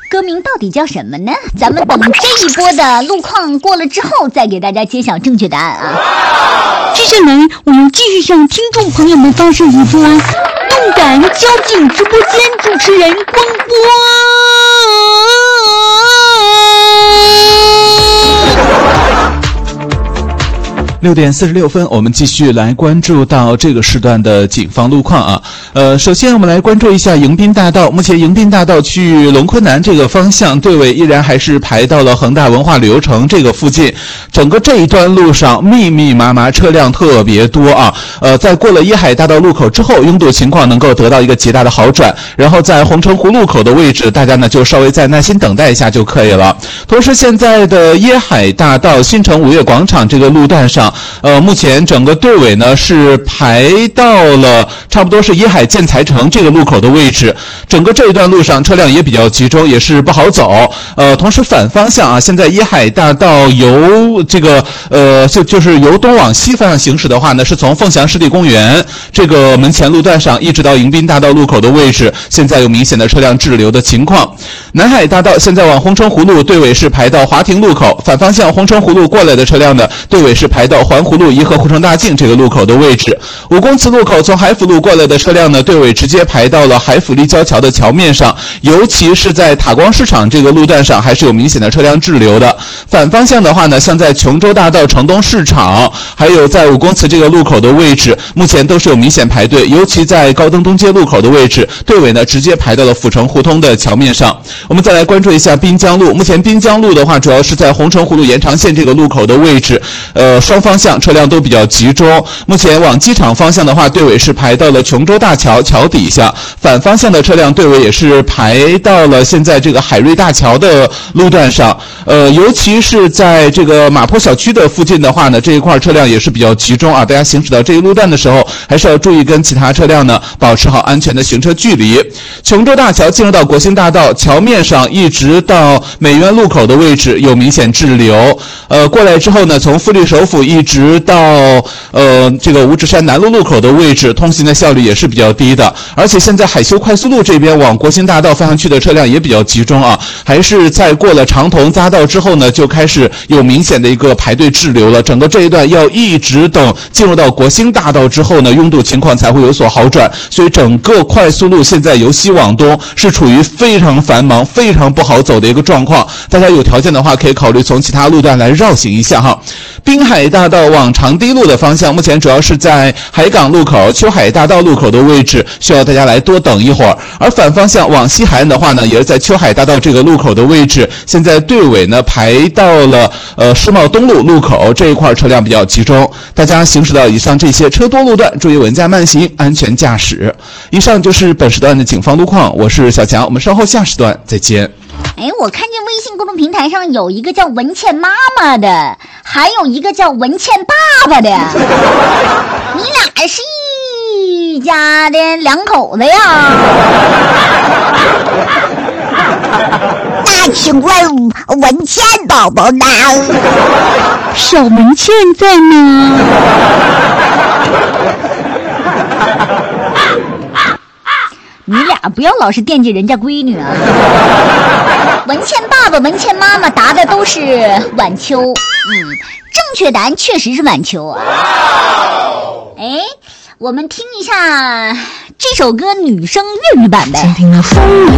歌名到底叫什么呢？咱们等这一波的路况过了之后，再给大家揭晓正确答案啊。 接下来我们继续向听众朋友们发射一波动感交警直播间主持人广播。 6点46分，我们继续来关注到这个时段的警方路况啊。首先我们来关注一下迎宾大道。目前迎宾大道去龙昆南这个方向，队尾依然还是排到了恒大文化旅游城这个附近。整个这一段路上密密麻麻，车辆特别多啊。在过了椰海大道路口之后，拥堵情况能够得到一个极大的好转。然后在红城湖路口的位置，大家呢就稍微再耐心等待一下就可以了。同时，现在的椰海大道新城五月广场这个路段上，目前整个队尾呢是排到了差不多是椰海建材城这个路口的位置。整个这一段路上车辆也比较集中，也是不好走。同时反方向啊，现在椰海大道由这个就是由东往西方向行驶的话呢，是从凤翔湿地公园这个门前路段上一直到迎宾大道路口的位置，现在有明显的车辆滞留的情况。南海大道现在往红城湖路，队尾是排到华亭路口。反方向红城湖路过来的车辆呢，队尾是排到环湖路颐和护城大径这个路口的位置。武公祠路口从海府路过来的车辆呢，队尾直接排到了海府立交桥的桥面上，尤其是在塔光市场这个路段上还是有明显的车辆滞留的。反方向的话呢，像在琼州大道城东市场，还有在武公祠这个路口的位置，目前都是有明显排队，尤其在高登东街路口的位置，队尾呢直接排到了阜成互通的桥面上。我们再来关注一下滨江路。目前滨江路的话，主要是在红城湖路延长线这个路口的位置，双方向车辆都比较集中。目前往机场方向的话，队尾是排到了琼州大桥桥底下。反方向的车辆队尾也是排到了现在这个海瑞大桥的路段上。尤其是在这个马坡小区的附近的话呢，这一块车辆也是比较集中啊。大家行驶到这一路段的时候，还是要注意跟其他车辆呢保持好安全的行车距离。琼州大桥进入到国兴大道桥面上，一直到美院路口的位置有明显滞留。过来之后呢，从富力首府一直到这个五指山南路路口的位置，通行的效率也是比较低的。而且现在海修快速路这边往国兴大道方向去的车辆也比较集中啊，还是在过了长潼匝道之后呢，就开始有明显的一个排队滞留了。整个这一段要一直等进入到国兴大道之后呢，拥堵情况才会有所好转。所以整个快速路现在由西往东是处于非常繁忙、非常不好走的一个状况。大家有条件的话，可以考虑从其他路段来绕行一下哈。滨海大道往长堤路的方向，目前主要是在海港路口、秋海大道路口的位置，需要大家来多等一会儿。而反方向往西海岸的话呢，也是在秋海大道这个路口的位置，现在队尾呢排到了世贸东路路口这一块，车辆比较集中。大家行驶到以上这些车多路段，注意稳驾慢行，安全驾驶。以上就是本时段的警方路况，我是小强，我们稍后下时段再见。 我看见微信公众平台上有一个叫文倩妈妈的，还有一个叫文倩爸爸的，你俩是一家的两口子呀？ 那请问文倩宝宝呢？ 小文倩在吗？ 你俩不要老是惦记人家闺女啊！文倩爸爸、文倩妈妈答的都是晚秋，正确答案确实是晚秋啊！我们听一下这首歌女生粤语版的。 听了风